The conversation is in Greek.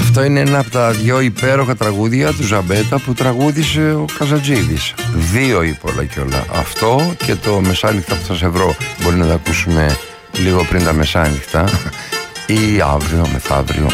Αυτό είναι ένα από τα δυο υπέροχα τραγούδια του Ζαμπέτα που τραγούδισε ο Καζατζίδης. Δύο είπε όλα και όλα. Αυτό και το Μεσάνυχτα που θα σε βρω. Μπορεί να τα ακούσουμε λίγο πριν τα μεσάνυχτα ή αύριο, μεθαύριο.